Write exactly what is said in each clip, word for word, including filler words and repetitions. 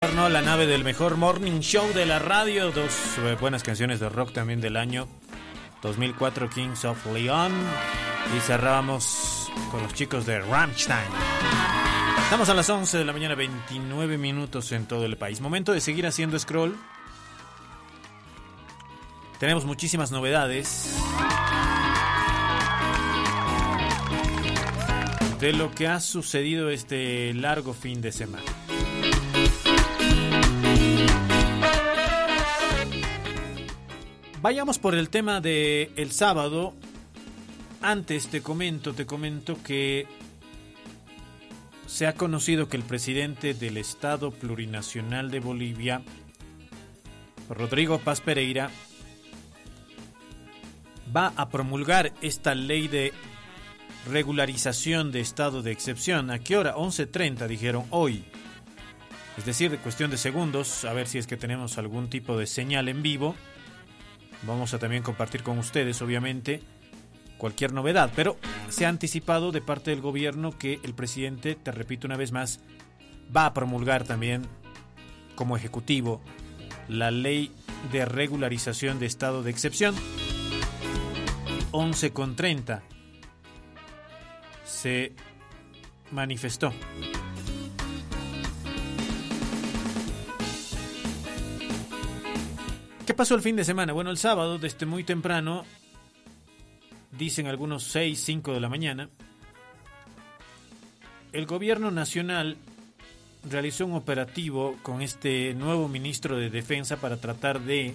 retorno a la nave del mejor morning show de la radio. Dos eh, buenas canciones de rock también del año dos mil cuatro, Kings of Leon. Y cerramos con los chicos de Rammstein. Estamos a las once de la mañana, veintinueve minutos en todo el país. Momento de seguir haciendo scroll. Tenemos muchísimas novedades de lo que ha sucedido este largo fin de semana. Vayamos por el tema de el sábado. Antes te comento, te comento que se ha conocido que el presidente del Estado Plurinacional de Bolivia, Rodrigo Paz Pereira, va a promulgar esta ley de regularización de estado de excepción. ¿A qué hora? once treinta dijeron hoy. Es decir, de cuestión de segundos, a ver si es que tenemos algún tipo de señal en vivo. Vamos a también compartir con ustedes, obviamente, cualquier novedad. Pero se ha anticipado de parte del gobierno que el presidente, te repito una vez más, va a promulgar también como ejecutivo la ley de regularización de estado de excepción. once con treinta se manifestó. ¿Qué pasó el fin de semana? Bueno, el sábado, desde muy temprano, dicen algunos seis, cinco de la mañana, el gobierno nacional realizó un operativo con este nuevo ministro de Defensa para tratar de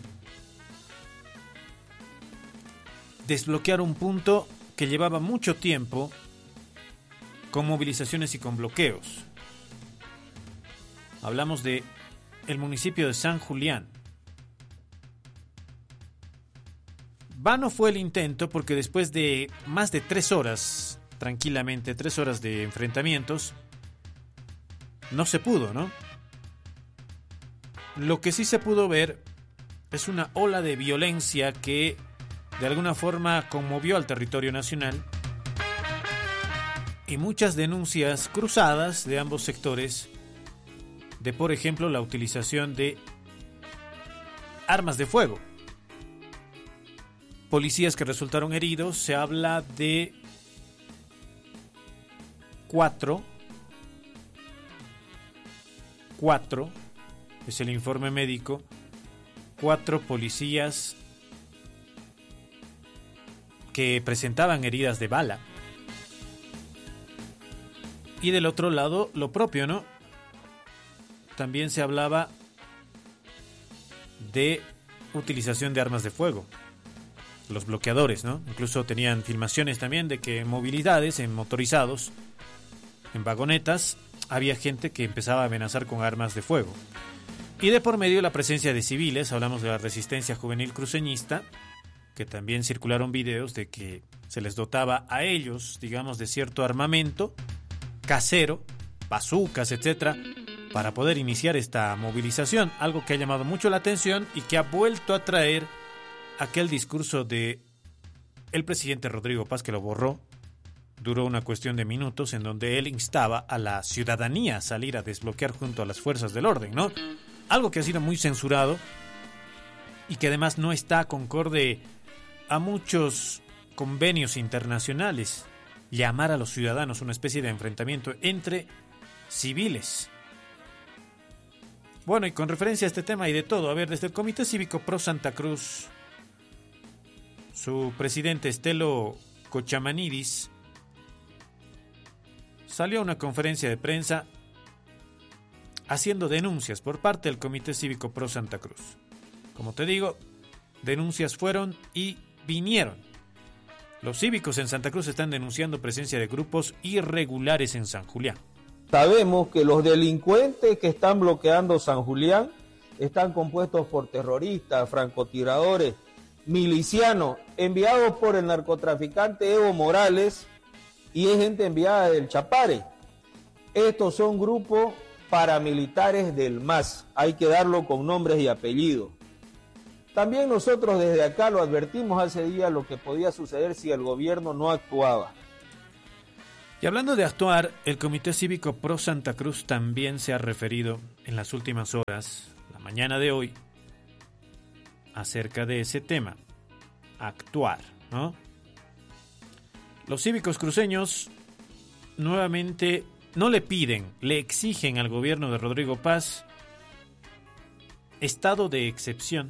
desbloquear un punto que llevaba mucho tiempo con movilizaciones y con bloqueos. Hablamos de el municipio de San Julián. Vano fue el intento porque después de más de tres horas, tranquilamente, tres horas de enfrentamientos, no se pudo, ¿no? Lo que sí se pudo ver es una ola de violencia que de alguna forma conmovió al territorio nacional y muchas denuncias cruzadas de ambos sectores de, por ejemplo, la utilización de armas de fuego. Policías que resultaron heridos, se habla de cuatro, cuatro, es el informe médico, cuatro policías que presentaban heridas de bala. Y del otro lado, lo propio, ¿no? También se hablaba de utilización de armas de fuego. Los bloqueadores, ¿no? Incluso tenían filmaciones también de que en movilidades, en motorizados, en vagonetas, había gente que empezaba a amenazar con armas de fuego. Y de por medio la presencia de civiles, hablamos de la resistencia juvenil cruceñista, que también circularon videos de que se les dotaba a ellos, digamos, de cierto armamento casero, bazucas, etcétera, para poder iniciar esta movilización, algo que ha llamado mucho la atención y que ha vuelto a traer aquel discurso de el presidente Rodrigo Paz, que lo borró, duró una cuestión de minutos, en donde él instaba a la ciudadanía a salir a desbloquear junto a las fuerzas del orden, ¿no? Algo que ha sido muy censurado y que además no está concorde a muchos convenios internacionales. Llamar a los ciudadanos una especie de enfrentamiento entre civiles. Bueno, y con referencia a este tema y de todo, a ver, desde el Comité Cívico Pro Santa Cruz, su presidente Estelo Cochamanidis salió a una conferencia de prensa haciendo denuncias por parte del Comité Cívico Pro Santa Cruz. Como te digo, denuncias fueron y vinieron. Los cívicos en Santa Cruz están denunciando presencia de grupos irregulares en San Julián. Sabemos que los delincuentes que están bloqueando San Julián están compuestos por terroristas, francotiradores, milicianos, enviados por el narcotraficante Evo Morales, y es gente enviada del Chapare. Estos son grupos paramilitares del M A S, hay que darlo con nombres y apellidos. También nosotros desde acá lo advertimos hace días lo que podía suceder si el gobierno no actuaba. Y hablando de actuar, el Comité Cívico Pro Santa Cruz también se ha referido en las últimas horas, la mañana de hoy, acerca de ese tema, actuar, ¿no? Los cívicos cruceños nuevamente no le piden, le exigen al gobierno de Rodrigo Paz estado de excepción.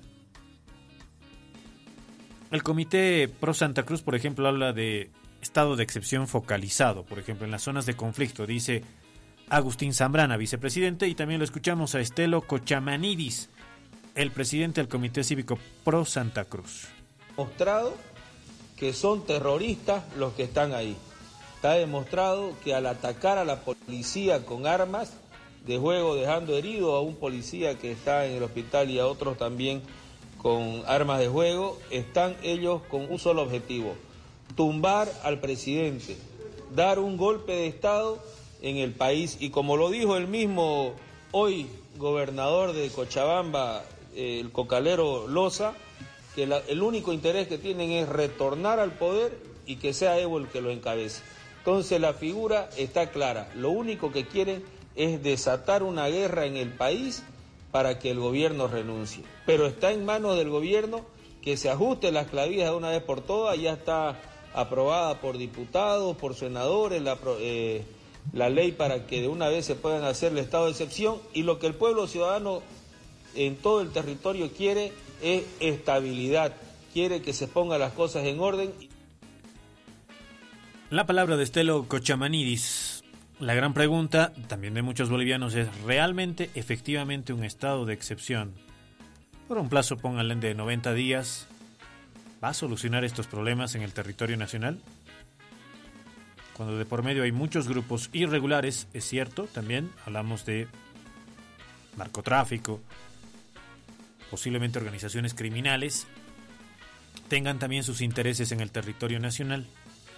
El Comité Pro Santa Cruz, por ejemplo, habla de estado de excepción focalizado, por ejemplo, en las zonas de conflicto, dice Agustín Zambrana, vicepresidente, y también lo escuchamos a Estelo Cochamanidis, el presidente del Comité Cívico Pro Santa Cruz. Mostrado que son terroristas los que están ahí. Está demostrado que al atacar a la policía con armas de juego, dejando herido a un policía que está en el hospital y a otros también con armas de juego, están ellos con un solo objetivo: tumbar al presidente, dar un golpe de Estado en el país. Y como lo dijo el mismo hoy gobernador de Cochabamba, el cocalero Loza, que la, el único interés que tienen es retornar al poder y que sea Evo el que lo encabece. Entonces la figura está clara, lo único que quieren es desatar una guerra en el país para que el gobierno renuncie. Pero está en manos del gobierno que se ajuste las clavijas de una vez por todas. Ya está aprobada por diputados, por senadores, la, eh, la ley para que de una vez se puedan hacer el estado de excepción, y lo que el pueblo ciudadano en todo el territorio quiere es estabilidad, quiere que se pongan las cosas en orden. La palabra de Estelo Cochamanidis. La gran pregunta también de muchos bolivianos es: ¿realmente, efectivamente, un estado de excepción por un plazo, pónganle, de noventa días, va a solucionar estos problemas en el territorio nacional? Cuando de por medio hay muchos grupos irregulares, es cierto, también hablamos de narcotráfico, posiblemente organizaciones criminales, tengan también sus intereses en el territorio nacional.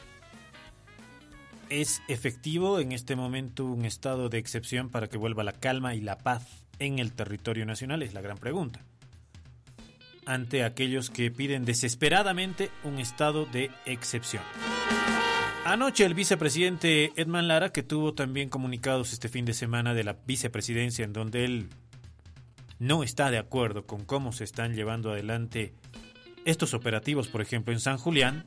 ¿Es efectivo en este momento un estado de excepción para que vuelva la calma y la paz en el territorio nacional? Es la gran pregunta. Ante aquellos que piden desesperadamente un estado de excepción. Anoche el vicepresidente Edman Lara, que tuvo también comunicados este fin de semana de la vicepresidencia, en donde él no está de acuerdo con cómo se están llevando adelante estos operativos, por ejemplo, en San Julián,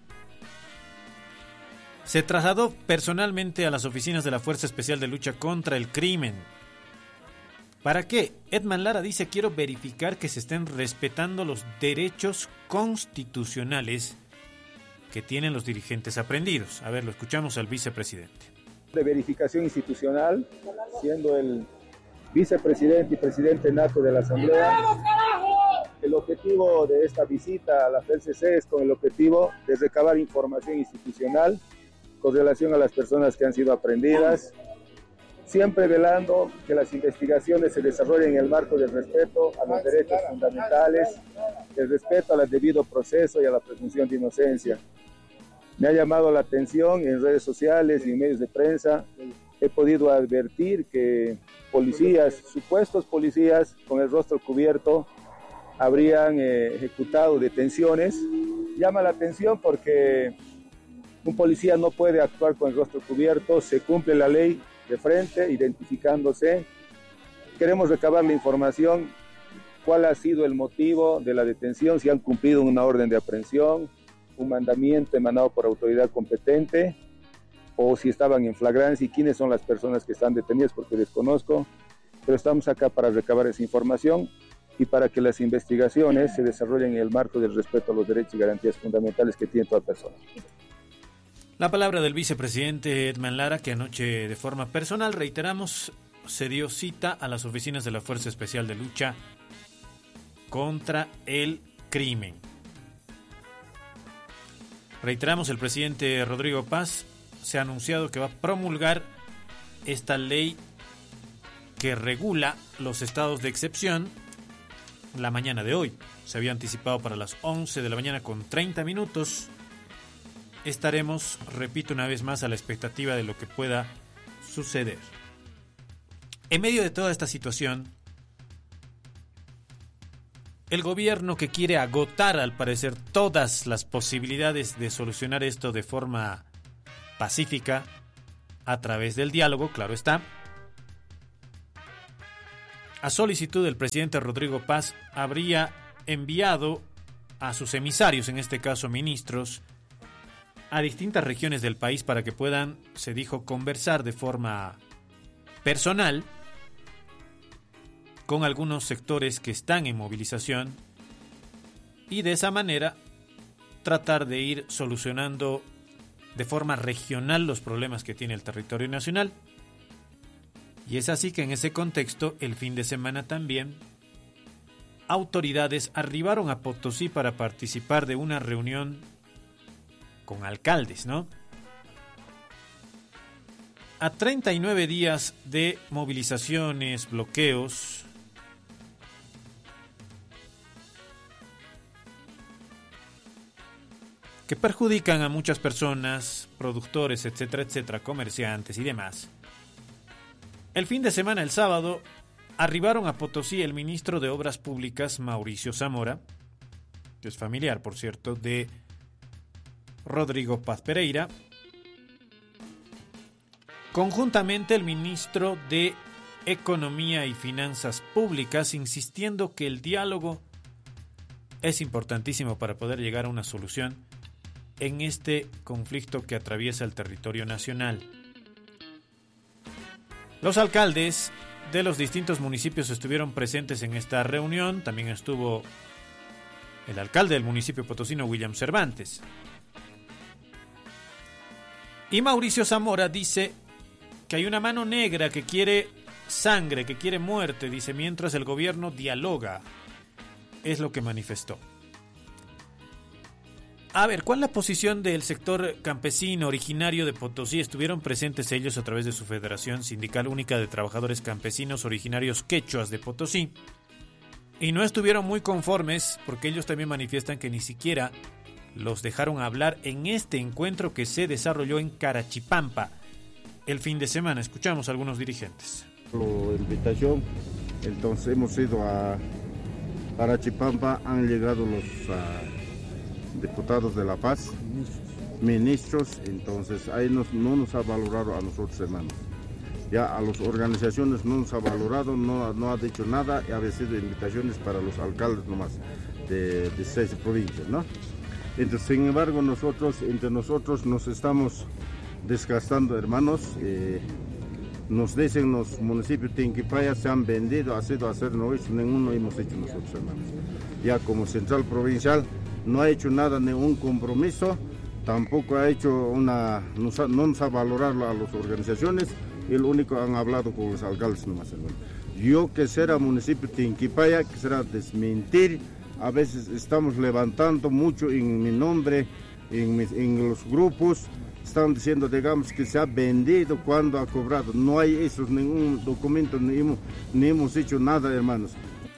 se trasladó personalmente a las oficinas de la Fuerza Especial de Lucha contra el Crimen. ¿Para qué? Edman Lara dice: quiero verificar que se estén respetando los derechos constitucionales que tienen los dirigentes aprendidos. A ver, lo escuchamos al vicepresidente. De verificación institucional, siendo el vicepresidente y presidente nato de la Asamblea. El objetivo de esta visita a la F E L C C es con el objetivo de recabar información institucional con relación a las personas que han sido aprehendidas, siempre velando que las investigaciones se desarrollen en el marco del respeto a los derechos fundamentales, el respeto al debido proceso y a la presunción de inocencia. Me ha llamado la atención en redes sociales y en medios de prensa, he podido advertir que policías, supuestos policías con el rostro cubierto, habrían eh, ejecutado detenciones. Llama la atención porque un policía no puede actuar con el rostro cubierto, se cumple la ley de frente, identificándose. Queremos recabar la información, cuál ha sido el motivo de la detención, si han cumplido una orden de aprehensión, un mandamiento emanado por autoridad competente, o si estaban en flagrancia, y quiénes son las personas que están detenidas, porque desconozco, pero estamos acá para recabar esa información y para que las investigaciones se desarrollen en el marco del respeto a los derechos y garantías fundamentales que tiene toda persona. La palabra del vicepresidente Edman Lara, que anoche de forma personal, reiteramos, se dio cita a las oficinas de la Fuerza Especial de Lucha contra el Crimen. Reiteramos, el presidente Rodrigo Paz se ha anunciado que va a promulgar esta ley que regula los estados de excepción la mañana de hoy. Se había anticipado para las once de la mañana con treinta minutos. Estaremos, repito una vez más, a la expectativa de lo que pueda suceder. En medio de toda esta situación, el gobierno, que quiere agotar al parecer todas las posibilidades de solucionar esto de forma pacífica, a través del diálogo, claro está. A solicitud del presidente Rodrigo Paz, habría enviado a sus emisarios, en este caso ministros, a distintas regiones del país para que puedan, se dijo, conversar de forma personal con algunos sectores que están en movilización y de esa manera tratar de ir solucionando de forma regional los problemas que tiene el territorio nacional. Y es así que en ese contexto, el fin de semana también, autoridades arribaron a Potosí para participar de una reunión con alcaldes, ¿no? A treinta y nueve días de movilizaciones, bloqueos, que perjudican a muchas personas, productores, etcétera, etcétera, comerciantes y demás. El fin de semana, el sábado, arribaron a Potosí el ministro de Obras Públicas, Mauricio Zamora, que es familiar, por cierto, de Rodrigo Paz Pereira, conjuntamente el ministro de Economía y Finanzas Públicas, insistiendo que el diálogo es importantísimo para poder llegar a una solución en este conflicto que atraviesa el territorio nacional. Los alcaldes de los distintos municipios estuvieron presentes en esta reunión. También estuvo el alcalde del municipio potosino, William Cervantes. Y Mauricio Zamora dice que hay una mano negra que quiere sangre, que quiere muerte, dice, mientras el gobierno dialoga. Es lo que manifestó. A ver, ¿cuál es la posición del sector campesino originario de Potosí? Estuvieron presentes ellos a través de su Federación Sindical Única de Trabajadores Campesinos Originarios Quechuas de Potosí. Y no estuvieron muy conformes porque ellos también manifiestan que ni siquiera los dejaron hablar en este encuentro que se desarrolló en Carachipampa el fin de semana. Escuchamos a algunos dirigentes. La invitación, entonces hemos ido a Carachipampa, han llegado los uh, diputados de La Paz, ministros, entonces ahí nos, no nos ha valorado a nosotros, hermanos. Ya a las organizaciones no nos ha valorado, no, no ha dicho nada, y ha sido invitaciones para los alcaldes nomás de, de seis provincias, ¿no? Entonces, sin embargo, nosotros, entre nosotros nos estamos desgastando, hermanos. Eh, nos dicen los municipios de Inquipaya se han vendido, ha sido hacer, no hecho, ninguno hemos hecho nosotros, hermanos. Ya como central provincial no ha hecho nada, ningún compromiso, tampoco ha hecho una, no, no nos ha valorado a las organizaciones, y lo único han hablado con los alcaldes nomás, hermanos. Yo quisiera, municipio de Inquipaya, quisiera desmentir. A veces estamos levantando mucho en mi nombre, en, mis, en los grupos, están diciendo, digamos, que se ha vendido cuando ha cobrado. No hay esos, ningún documento, ni hemos, ni hemos hecho nada, hermanos.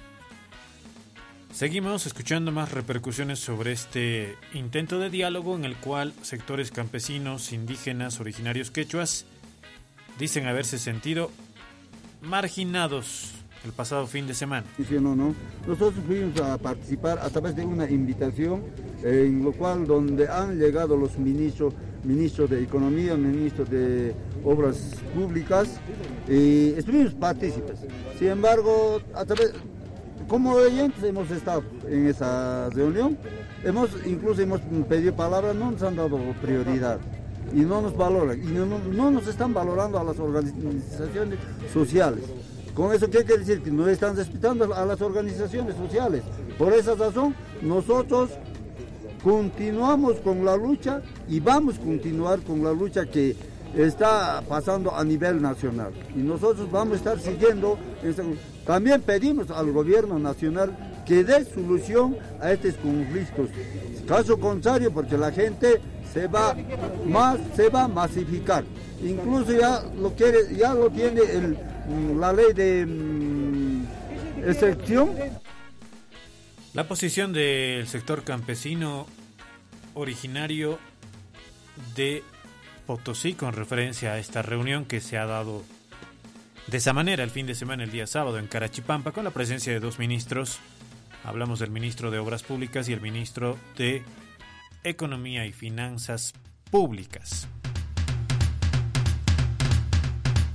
Seguimos escuchando más repercusiones sobre este intento de diálogo en el cual sectores campesinos, indígenas, originarios quechuas dicen haberse sentido marginados el pasado fin de semana. Sí, no, no. Nosotros fuimos a participar a través de una invitación eh, en lo cual donde han llegado los ministros, ministro de Economía, ministro de Obras Públicas, y estuvimos partícipes. Sin embargo, a través, como oyentes hemos estado en esa reunión, hemos incluso hemos pedido palabras, no nos han dado prioridad y no nos valoran, y no, no nos están valorando a las organizaciones sociales. Con eso, ¿qué quiere decir? Que no están respetando a las organizaciones sociales. Por esa razón, nosotros continuamos con la lucha y vamos a continuar con la lucha que está pasando a nivel nacional. Y nosotros vamos a estar siguiendo. También pedimos al gobierno nacional que dé solución a estos conflictos. Caso contrario, porque la gente se va más, se va a masificar. Incluso ya lo quiere, ya lo tiene el la ley de um, excepción. La posición del sector campesino originario de Potosí con referencia a esta reunión que se ha dado de esa manera el fin de semana, el día sábado, en Carachipampa, con la presencia de dos ministros. Hablamos del ministro de Obras Públicas y el ministro de Economía y Finanzas Públicas.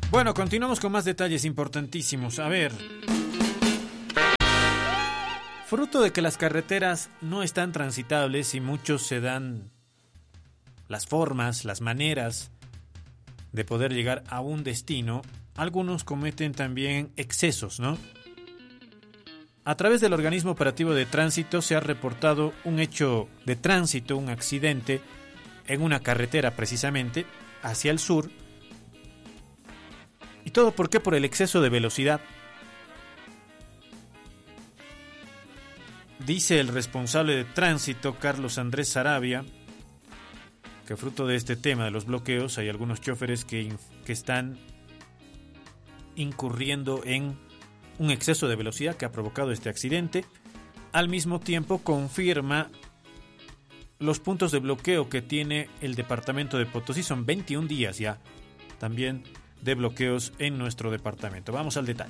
Bueno, continuamos con más detalles importantísimos. A ver, fruto de que las carreteras no están transitables y muchos se dan las formas, las maneras de poder llegar a un destino, algunos cometen también excesos, ¿no? A través del organismo operativo de tránsito se ha reportado un hecho de tránsito, un accidente en una carretera precisamente hacia el sur. ¿Y todo por qué? Por el exceso de velocidad. Dice el responsable de tránsito, Carlos Andrés Sarabia, que fruto de este tema de los bloqueos hay algunos choferes que, que están incurriendo en un exceso de velocidad que ha provocado este accidente. Al mismo tiempo confirma los puntos de bloqueo que tiene el departamento de Potosí. Son veintiún días ya también de bloqueos en nuestro departamento. Vamos al detalle.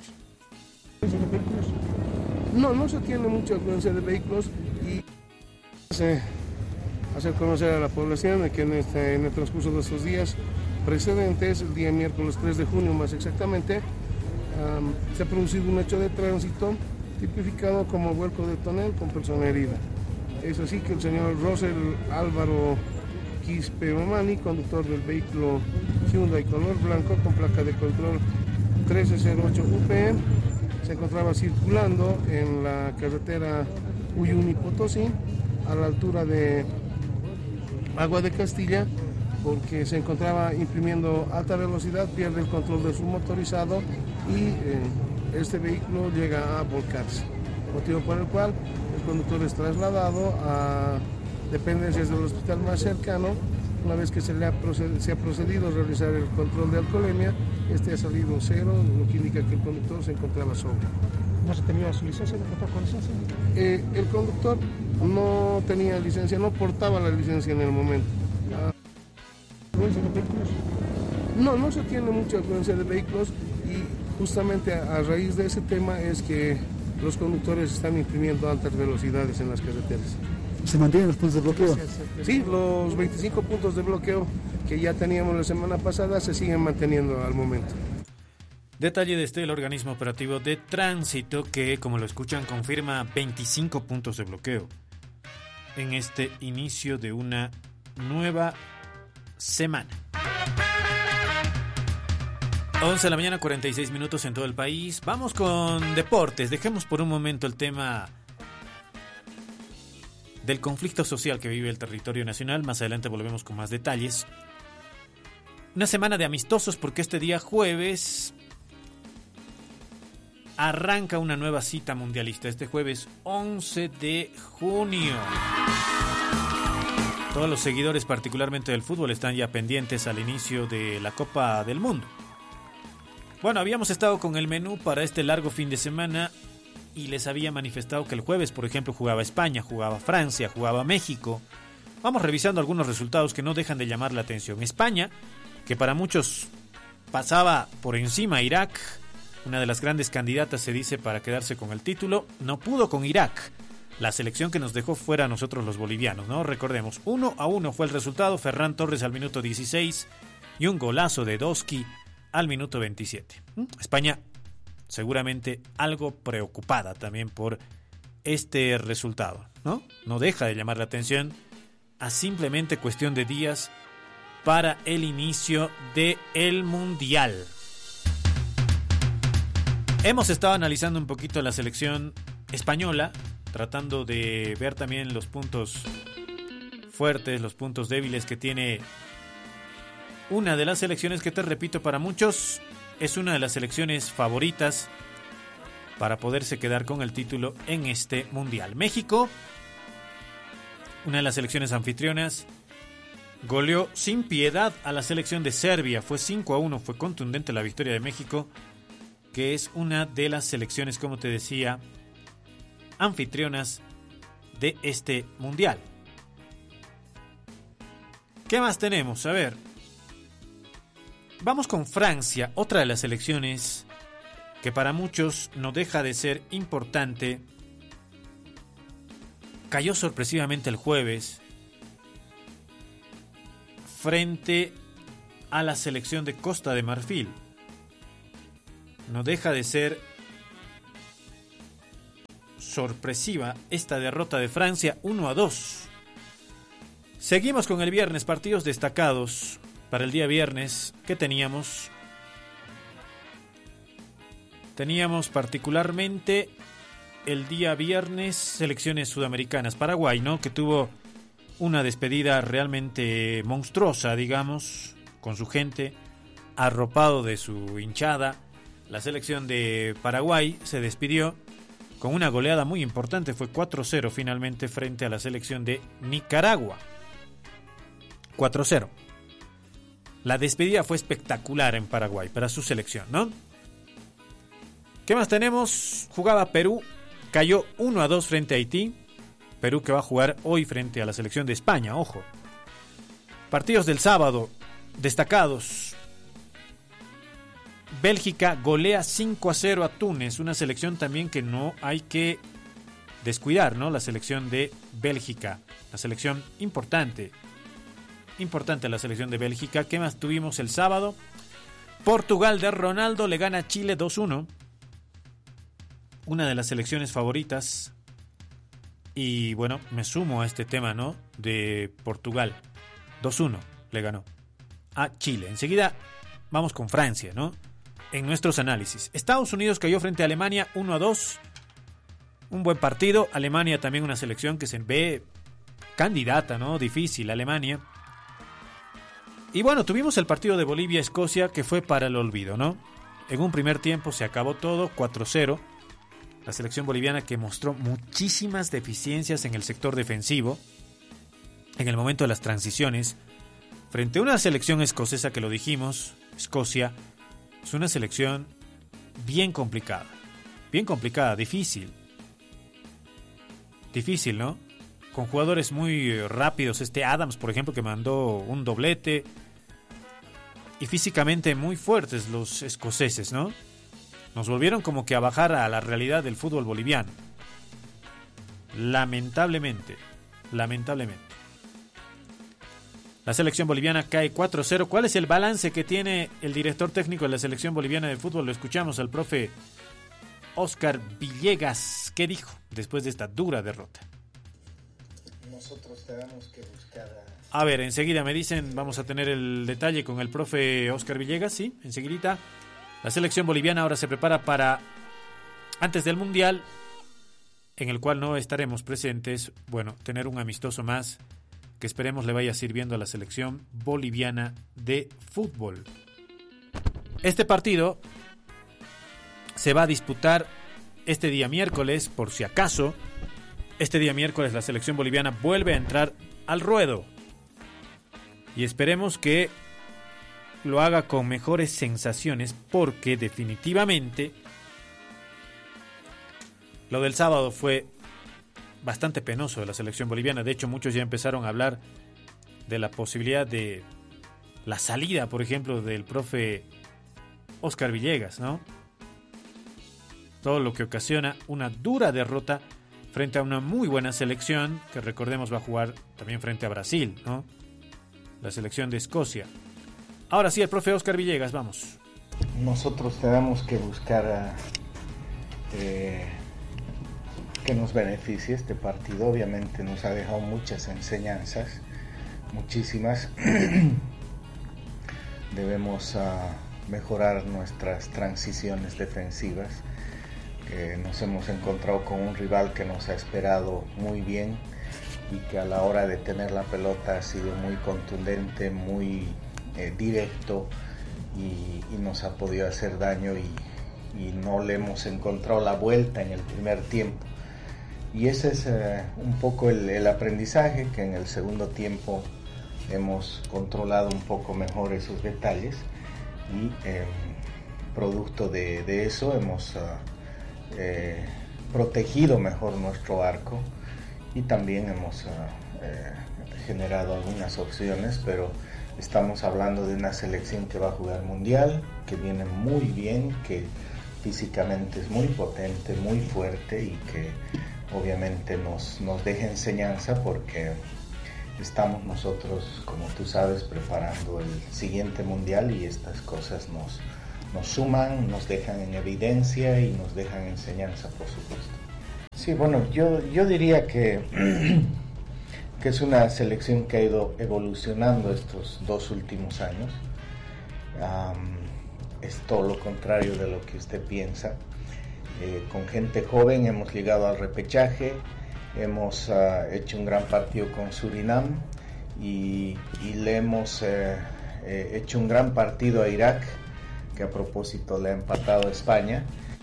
No, no se tiene mucha afluencia de vehículos y se hacer conocer a la población de que en, este, en el transcurso de estos días precedentes, el día miércoles tres de junio más exactamente, um, se ha producido un hecho de tránsito tipificado como vuelco de tonel con persona herida. Es así que el señor Rosel Álvaro Quispe Mamani, conductor del vehículo Hyundai color blanco con placa de control trece cero ocho U P, se encontraba circulando en la carretera Uyuni Potosí a la altura de Agua de Castilla, porque se encontraba imprimiendo alta velocidad, pierde el control de su motorizado y eh, este vehículo llega a volcarse, motivo por el cual el conductor es trasladado a dependencias del hospital más cercano. Una vez que se, le ha, proced- se ha procedido a realizar el control de alcoholemia, este ha salido cero, lo que indica que el conductor se encontraba sobrio. ¿No se tenía su licencia? ¿No contaba con licencia? Eh, el conductor no tenía licencia, no portaba la licencia en el momento. Ah, ¿Afluencia de vehículos? No, no se tiene mucha afluencia de vehículos y justamente a, a raíz de ese tema es que los conductores están imprimiendo altas velocidades en las carreteras. ¿Se mantienen los puntos de bloqueo? Sí, los veinticinco puntos de bloqueo que ya teníamos la semana pasada se siguen manteniendo al momento. Detalle desde el organismo operativo de tránsito que, como lo escuchan, confirma veinticinco puntos de bloqueo en este inicio de una nueva semana. once de la mañana, cuarenta y seis minutos en todo el país. Vamos con deportes. Dejemos por un momento el tema del conflicto social que vive el territorio nacional. Más adelante volvemos con más detalles. Una semana de amistosos porque este día jueves arranca una nueva cita mundialista. Este jueves once de junio. Todos los seguidores, particularmente del fútbol, están ya pendientes al inicio de la Copa del Mundo. Bueno, habíamos estado con el menú para este largo fin de semana y les había manifestado que el jueves, por ejemplo, jugaba España, jugaba Francia, jugaba México. Vamos revisando algunos resultados que no dejan de llamar la atención. España, que para muchos pasaba por encima a Irak, una de las grandes candidatas se dice para quedarse con el título, no pudo con Irak. La selección que nos dejó fuera a nosotros los bolivianos, ¿no? Recordemos, uno a uno fue el resultado, Ferran Torres al minuto dieciséis y un golazo de Doski al minuto veintisiete. España seguramente algo preocupada también por este resultado, ¿no? No deja de llamar la atención a simplemente cuestión de días para el inicio del Mundial. Hemos estado analizando un poquito la selección española, tratando de ver también los puntos fuertes, los puntos débiles que tiene una de las selecciones que, te repito, para muchos es una de las selecciones favoritas para poderse quedar con el título en este Mundial. México, una de las selecciones anfitrionas, goleó sin piedad a la selección de Serbia. Fue cinco a uno, fue contundente la victoria de México, que es una de las selecciones, como te decía, anfitrionas de este Mundial. ¿Qué más tenemos? A ver, vamos con Francia, otra de las selecciones que para muchos no deja de ser importante. Cayó sorpresivamente el jueves frente a la selección de Costa de Marfil. no deja de ser sorpresiva esta derrota de Francia uno a dos. Seguimos con el viernes, partidos destacados para el día viernes. ¿Qué teníamos? Teníamos particularmente el día viernes selecciones sudamericanas. Paraguay, ¿no? Que tuvo una despedida realmente monstruosa, digamos, con su gente, arropado de su hinchada. La selección de Paraguay se despidió con una goleada muy importante. Fue cuatro cero finalmente frente a la selección de Nicaragua. cuatro cero. La despedida fue espectacular en Paraguay para su selección, ¿no? ¿Qué más tenemos? Jugaba Perú, cayó uno a dos frente a Haití. Perú que va a jugar hoy frente a la selección de España, ojo. Partidos del sábado destacados. Bélgica golea cinco a cero a Túnez, una selección también que no hay que descuidar, ¿no? La selección de Bélgica, la selección importante. Importante la selección de Bélgica. ¿Qué más tuvimos el sábado? Portugal de Ronaldo le gana a Chile dos uno. Una de las selecciones favoritas. Y bueno, me sumo a este tema, ¿no? De Portugal. dos uno le ganó a Chile. Enseguida vamos con Francia, ¿no? En nuestros análisis. Estados Unidos cayó frente a Alemania uno a dos. Un buen partido. Alemania también una selección que se ve candidata, ¿no? Difícil, Alemania. Y bueno, tuvimos el partido de Bolivia-Escocia que fue para el olvido, ¿no? En un primer tiempo se acabó todo, cuatro cero. La selección boliviana que mostró muchísimas deficiencias en el sector defensivo, en el momento de las transiciones, frente a una selección escocesa que lo dijimos, Escocia, es una selección bien complicada, bien complicada, difícil. Difícil, ¿no? Con jugadores muy rápidos, este Adams, por ejemplo, que mandó un doblete, y físicamente muy fuertes los escoceses, ¿no? Nos volvieron como que a bajar a la realidad del fútbol boliviano. Lamentablemente, lamentablemente. La selección boliviana cae cuatro cero. ¿Cuál es el balance que tiene el director técnico de la selección boliviana de fútbol? Lo escuchamos al profe Oscar Villegas. ¿Qué dijo después de esta dura derrota? Nosotros tenemos que buscar a... a ver, enseguida me dicen, vamos a tener el detalle con el profe Oscar Villegas, sí, enseguidita. La selección boliviana ahora se prepara para, antes del Mundial, en el cual no estaremos presentes, bueno, tener un amistoso más que esperemos le vaya sirviendo a la selección boliviana de fútbol. Este partido se va a disputar este día miércoles, por si acaso. Este día miércoles la selección boliviana vuelve a entrar al ruedo. Y esperemos que lo haga con mejores sensaciones, porque definitivamente lo del sábado fue bastante penoso de la selección boliviana. De hecho, muchos ya empezaron a hablar de la posibilidad de la salida, por ejemplo, del profe Oscar Villegas, ¿no? Todo lo que ocasiona una dura derrota frente a una muy buena selección, que recordemos va a jugar también frente a Brasil, ¿no? La selección de Escocia. Ahora sí, el profe Oscar Villegas, vamos. Nosotros tenemos que buscar eh, que nos beneficie este partido. Obviamente nos ha dejado muchas enseñanzas, muchísimas. Debemos uh, mejorar nuestras transiciones defensivas. Eh, nos hemos encontrado con un rival que nos ha esperado muy bien y que a la hora de tener la pelota ha sido muy contundente, muy eh, directo y, y nos ha podido hacer daño y, y no le hemos encontrado la vuelta en el primer tiempo. Y ese es eh, un poco el, el aprendizaje, que en el segundo tiempo hemos controlado un poco mejor esos detalles y eh, producto de, de eso hemos uh, eh, protegido mejor nuestro arco y también hemos uh, eh, generado algunas opciones, pero estamos hablando de una selección que va a jugar mundial, que viene muy bien, que físicamente es muy potente, muy fuerte y que obviamente nos, nos deja enseñanza porque estamos nosotros, como tú sabes, preparando el siguiente mundial y estas cosas nos, nos suman, nos dejan en evidencia y nos dejan enseñanza, por supuesto. Sí, bueno, yo, yo diría que, que es una selección que ha ido evolucionando estos dos últimos años. Um, es todo lo contrario de lo que usted piensa. Eh, con gente joven hemos llegado al repechaje, hemos uh, hecho un gran partido con Surinam y, y le hemos eh, eh, hecho un gran partido a Irak, que a propósito le ha empatado a España.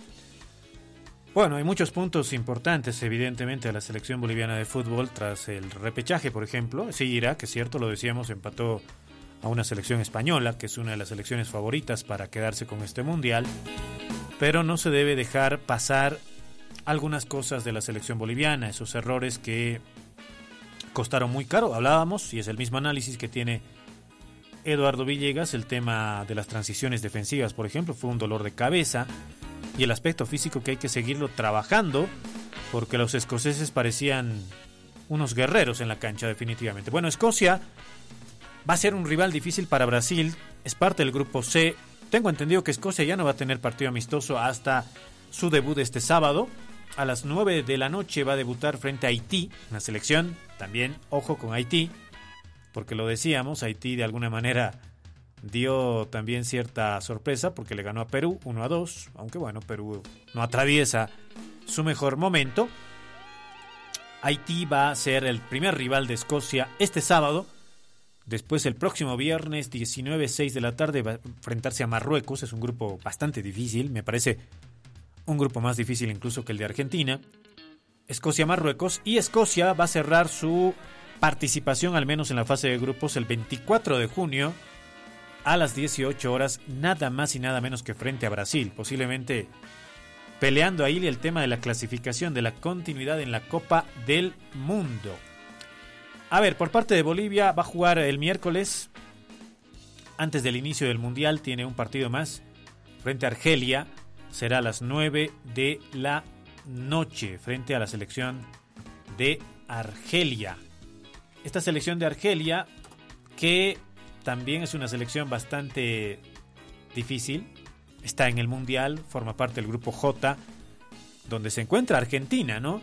Bueno, hay muchos puntos importantes, evidentemente, a la selección boliviana de fútbol tras el repechaje, por ejemplo. Sí, Irak, es cierto, lo decíamos, empató a una selección española, que es una de las selecciones favoritas para quedarse con este mundial. Pero no se debe dejar pasar algunas cosas de la selección boliviana, esos errores que costaron muy caro. Hablábamos, y es el mismo análisis que tiene Eduardo Villegas, el tema de las transiciones defensivas, por ejemplo, fue un dolor de cabeza. Y el aspecto físico que hay que seguirlo trabajando, porque los escoceses parecían unos guerreros en la cancha, definitivamente. Bueno, Escocia va a ser un rival difícil para Brasil, es parte del grupo C. Tengo entendido que Escocia ya no va a tener partido amistoso hasta su debut este sábado. A las nueve de la noche va a debutar frente a Haití, una selección también, ojo con Haití, porque lo decíamos, Haití de alguna manera dio también cierta sorpresa porque le ganó a Perú uno a dos, aunque bueno, Perú no atraviesa su mejor momento. Haití va a ser el primer rival de Escocia este sábado. Después el próximo viernes diecinueve, seis de la tarde va a enfrentarse a Marruecos. Es un grupo bastante difícil, me parece un grupo más difícil incluso que el de Argentina. Escocia-Marruecos, y Escocia va a cerrar su participación al menos en la fase de grupos el veinticuatro de junio a las dieciocho horas, nada más y nada menos que frente a Brasil, posiblemente peleando ahí el tema de la clasificación, de la continuidad en la Copa del Mundo. A ver, por parte de Bolivia va a jugar el miércoles, antes del inicio del Mundial, tiene un partido más frente a Argelia, será a las nueve de la noche frente a la selección de Argelia. Esta selección de Argelia que también es una selección bastante difícil. Está en el Mundial, forma parte del grupo J, donde se encuentra Argentina, ¿no?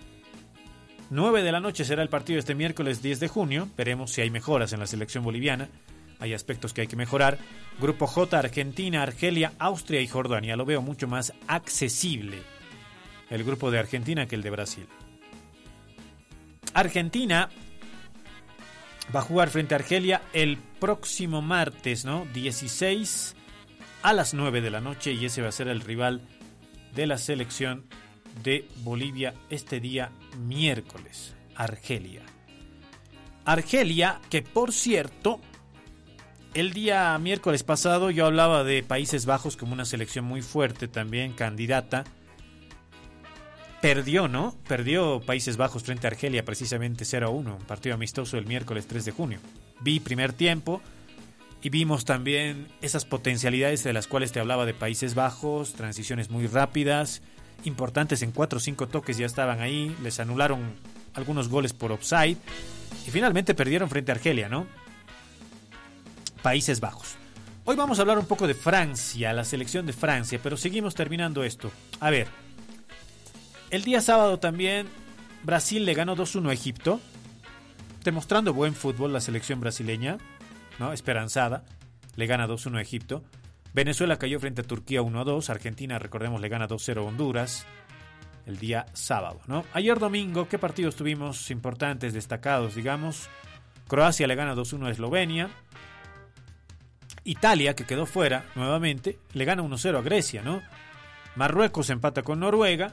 nueve de la noche será el partido este miércoles diez de junio. Veremos si hay mejoras en la selección boliviana. Hay aspectos que hay que mejorar. Grupo J, Argentina, Argelia, Austria y Jordania. Lo veo mucho más accesible el grupo de Argentina que el de Brasil. Argentina va a jugar frente a Argelia el próximo martes, ¿no? dieciséis a las nueve de la noche, y ese va a ser el rival de la selección de Bolivia este día miércoles. Argelia. Argelia, que por cierto, el día miércoles pasado yo hablaba de Países Bajos como una selección muy fuerte también, candidata. Perdió, ¿no? Perdió Países Bajos frente a Argelia precisamente cero a uno, un partido amistoso el miércoles tres de junio. Vi primer tiempo y vimos también esas potencialidades de las cuales te hablaba de Países Bajos, transiciones muy rápidas, importantes, en cuatro o cinco toques ya estaban ahí, les anularon algunos goles por offside y finalmente perdieron frente a Argelia, ¿no? Países Bajos. Hoy vamos a hablar un poco de Francia, la selección de Francia, pero seguimos terminando esto. A ver, el día sábado también Brasil le ganó dos uno a Egipto, demostrando buen fútbol la selección brasileña, ¿no? Esperanzada, le gana dos uno a Egipto. Venezuela cayó frente a Turquía uno a dos, Argentina, recordemos, le gana dos cero a Honduras el día sábado, ¿no? Ayer domingo, ¿qué partidos tuvimos importantes, destacados, digamos? Croacia le gana dos uno a Eslovenia. Italia, que quedó fuera nuevamente, le gana uno cero a Grecia, ¿no? Marruecos empata con Noruega.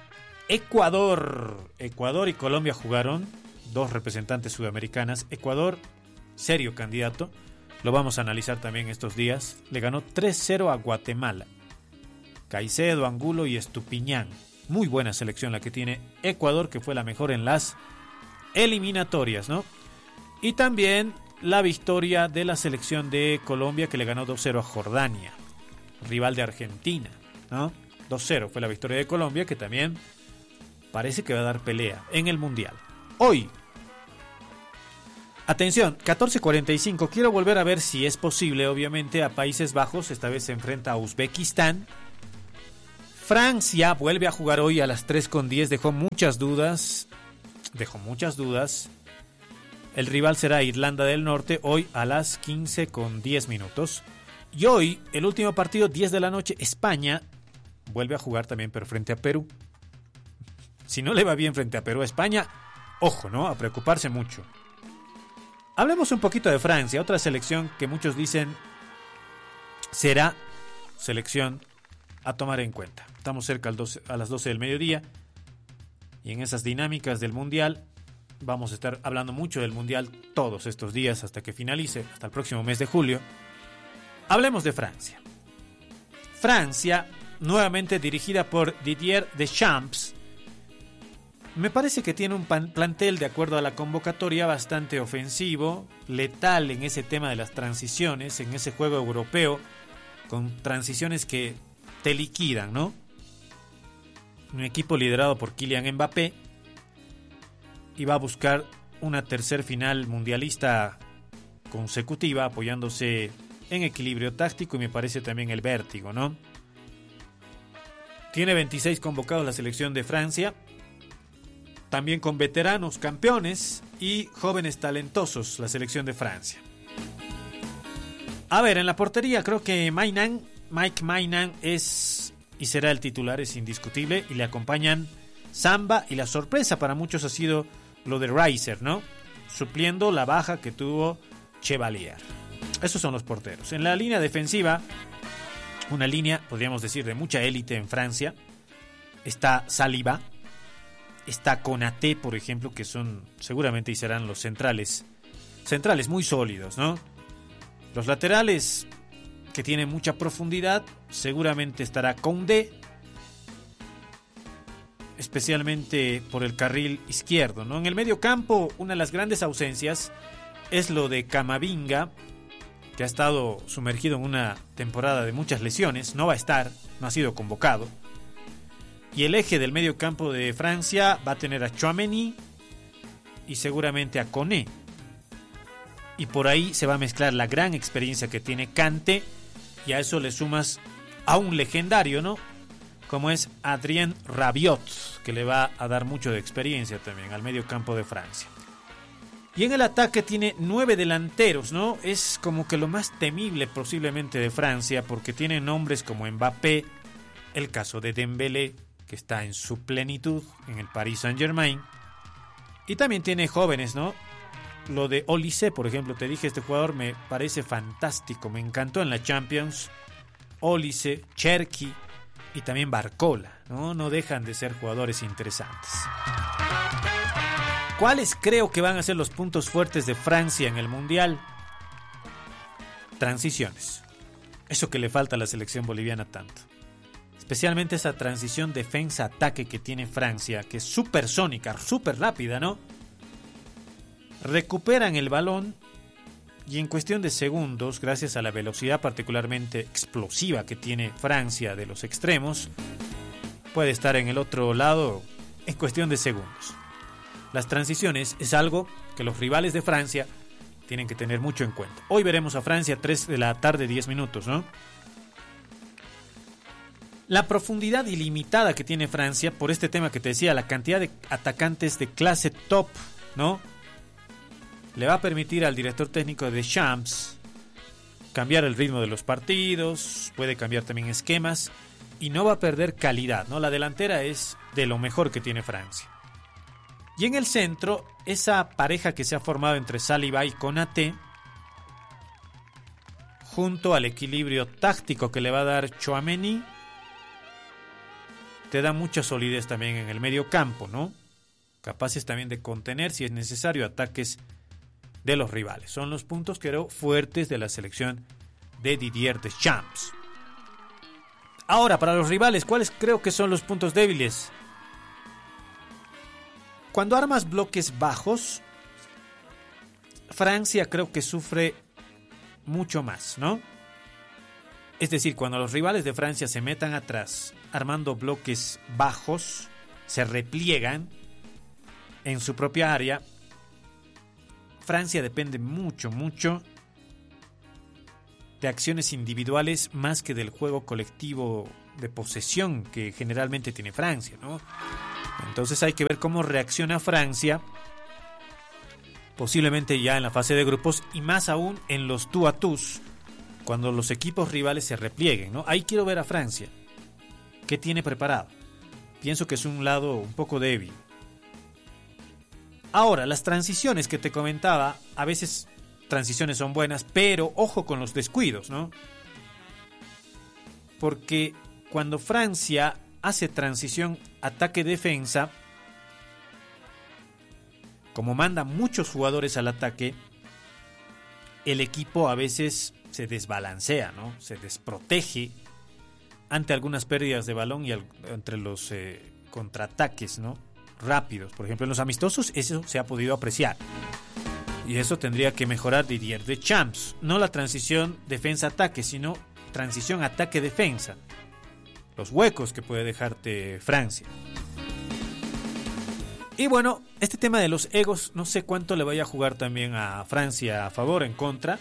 Ecuador, Ecuador y Colombia jugaron, dos representantes sudamericanas. Ecuador, serio candidato, lo vamos a analizar también estos días. Le ganó tres cero a Guatemala. Caicedo, Angulo y Estupiñán. Muy buena selección la que tiene Ecuador, que fue la mejor en las eliminatorias, ¿no? Y también la victoria de la selección de Colombia, que le ganó dos cero a Jordania, rival de Argentina, ¿no? dos cero fue la victoria de Colombia, que también parece que va a dar pelea en el Mundial. Hoy, Atención, catorce cuarenta y cinco. Quiero volver a ver si es posible, obviamente, a Países Bajos. Esta vez se enfrenta a Uzbekistán. Francia vuelve a jugar hoy a las tres con diez. Dejó muchas dudas. Dejó muchas dudas. El rival será Irlanda del Norte, hoy a las quince con diez minutos. Y hoy, el último partido, diez de la noche, España vuelve a jugar también, pero frente a Perú. Si no le va bien frente a Perú a España, ojo, ¿no? A preocuparse mucho. Hablemos un poquito de Francia, otra selección que muchos dicen será selección a tomar en cuenta. Estamos cerca al doce, a las doce del mediodía y en esas dinámicas del Mundial vamos a estar hablando mucho del Mundial todos estos días hasta que finalice, hasta el próximo mes de julio. Hablemos de Francia. Francia, nuevamente dirigida por Didier Deschamps, me parece que tiene un plantel, de acuerdo a la convocatoria, bastante ofensivo, letal en ese tema de las transiciones, en ese juego europeo, con transiciones que te liquidan, ¿no? Un equipo liderado por Kylian Mbappé y va a buscar una tercer final mundialista consecutiva, apoyándose en equilibrio táctico y me parece también el vértigo, ¿no? Tiene veintiséis convocados la selección de Francia, también con veteranos campeones y jóvenes talentosos la selección de Francia. A ver, en la portería creo que Maignan, Mike Maignan es y será el titular, es indiscutible, y le acompañan Samba, y la sorpresa para muchos ha sido lo de Reiser, ¿no? Supliendo la baja que tuvo Chevalier. Esos son los porteros. En la línea defensiva, una línea, podríamos decir, de mucha élite en Francia, está Saliba, está Konaté, por ejemplo, que son seguramente y serán los centrales, centrales muy sólidos, ¿no? Los laterales que tienen mucha profundidad, seguramente estará Koundé, especialmente por el carril izquierdo, ¿no? En el medio campo, una de las grandes ausencias es lo de Camavinga, que ha estado sumergido en una temporada de muchas lesiones, no va a estar, no ha sido convocado. Y el eje del medio campo de Francia va a tener a Tchouaméni y seguramente a Koné. Y por ahí se va a mezclar la gran experiencia que tiene Kanté, y a eso le sumas a un legendario, ¿no? Como es Adrien Rabiot, que le va a dar mucho de experiencia también al medio campo de Francia. Y en el ataque tiene nueve delanteros, ¿no? Es como que lo más temible posiblemente de Francia, porque tiene nombres como Mbappé, el caso de Dembélé, que está en su plenitud en el Paris Saint-Germain, y también tiene jóvenes, ¿no? Lo de Olise, por ejemplo, te dije, este jugador me parece fantástico, me encantó en la Champions. Olise, Cherki y también Barcola, ¿no? No dejan de ser jugadores interesantes. ¿Cuáles creo que van a ser los puntos fuertes de Francia en el Mundial? Transiciones. Eso que le falta a la selección boliviana tanto. Especialmente esa transición defensa-ataque que tiene Francia, que es súper sónica, súper rápida, ¿no? Recuperan el balón y en cuestión de segundos, gracias a la velocidad particularmente explosiva que tiene Francia de los extremos, puede estar en el otro lado en cuestión de segundos. Las transiciones es algo que los rivales de Francia tienen que tener mucho en cuenta. Hoy veremos a Francia tres de la tarde, diez minutos, ¿no? La profundidad ilimitada que tiene Francia, por este tema que te decía, la cantidad de atacantes de clase top, ¿no? Le va a permitir al director técnico de Deschamps cambiar el ritmo de los partidos, puede cambiar también esquemas y no va a perder calidad, ¿no? La delantera es de lo mejor que tiene Francia. Y en el centro, esa pareja que se ha formado entre Saliba y Konaté, junto al equilibrio táctico que le va a dar Tchouaméni, te da mucha solidez también en el medio campo, ¿no? Capaces también de contener, si es necesario, ataques de los rivales. Son los puntos, creo, fuertes de la selección de Didier Deschamps. Ahora, para los rivales, ¿cuáles creo que son los puntos débiles? Cuando armas bloques bajos, Francia creo que sufre mucho más, ¿no? Es decir, cuando los rivales de Francia se metan atrás, armando bloques bajos, se repliegan en su propia área, Francia depende mucho, mucho de acciones individuales más que del juego colectivo de posesión que generalmente tiene Francia, ¿no? Entonces hay que ver cómo reacciona Francia, posiblemente ya en la fase de grupos y más aún en los tú a tús, cuando los equipos rivales se replieguen, ¿no? Ahí quiero ver a Francia. ¿Qué tiene preparado? Pienso que es un lado un poco débil. Ahora, las transiciones que te comentaba, a veces transiciones son buenas, pero ojo con los descuidos, ¿no? Porque cuando Francia hace transición ataque-defensa, como manda muchos jugadores al ataque, el equipo a veces se desbalancea, ¿no? Se desprotege ante algunas pérdidas de balón y al, entre los eh, contraataques, ¿no? Rápidos. Por ejemplo, en los amistosos eso se ha podido apreciar. Y eso tendría que mejorar Didier Deschamps. No la transición defensa-ataque, sino transición ataque-defensa. Los huecos que puede dejarte Francia. Y bueno, este tema de los egos, no sé cuánto le vaya a jugar también a Francia a favor o en contra.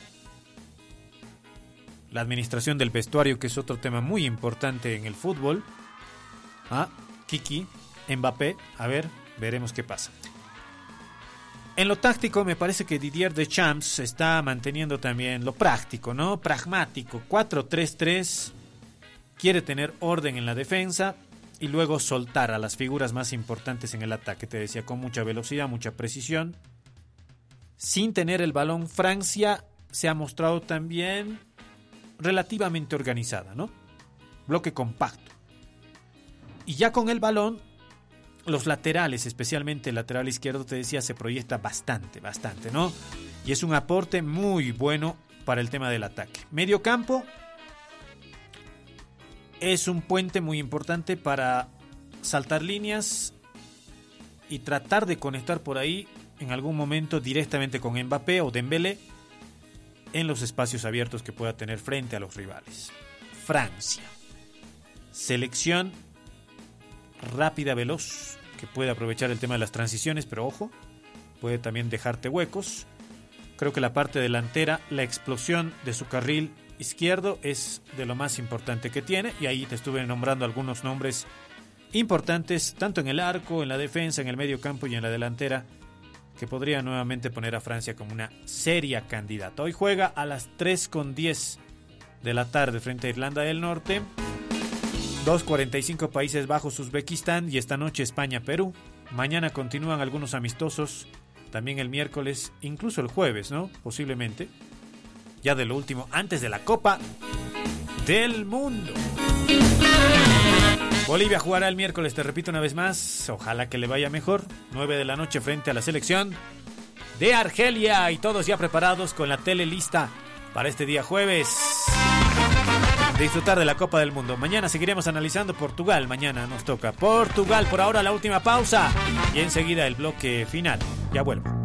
La administración del vestuario, que es otro tema muy importante en el fútbol. Ah, Kiki, Mbappé, a ver, veremos qué pasa. En lo táctico me parece que Didier Deschamps está manteniendo también lo práctico, ¿no? Pragmático, cuatro tres tres, quiere tener orden en la defensa y luego soltar a las figuras más importantes en el ataque. Te decía, con mucha velocidad, mucha precisión. Sin tener el balón, Francia se ha mostrado también relativamente organizada, ¿no? Bloque compacto. Y ya con el balón, los laterales, especialmente el lateral izquierdo, te decía, se proyecta bastante, bastante, ¿no? Y es un aporte muy bueno para el tema del ataque. Medio campo es un puente muy importante para saltar líneas y tratar de conectar por ahí en algún momento directamente con Mbappé o Dembélé en los espacios abiertos que pueda tener frente a los rivales. Francia, selección rápida, veloz, que puede aprovechar el tema de las transiciones, pero ojo, puede también dejarte huecos. Creo que la parte delantera, la explosión de su carril izquierdo es de lo más importante que tiene, y ahí te estuve nombrando algunos nombres importantes, tanto en el arco, en la defensa, en el medio campo y en la delantera, que podría nuevamente poner a Francia como una seria candidata. Hoy juega a las tres con diez de la tarde frente a Irlanda del Norte, dos cuarenta y cinco Países Bajos, Uzbekistán, y esta noche España-Perú. Mañana continúan algunos amistosos, también el miércoles, incluso el jueves, ¿no? Posiblemente. Ya de lo último, antes de la Copa del Mundo. Bolivia jugará el miércoles, te repito una vez más, ojalá que le vaya mejor. nueve de la noche frente a la selección de Argelia, y todos ya preparados con la tele lista para este día jueves. Disfrutar de la Copa del Mundo. Mañana seguiremos analizando Portugal. Mañana nos toca Portugal. Por ahora la última pausa y enseguida el bloque final. Ya vuelvo.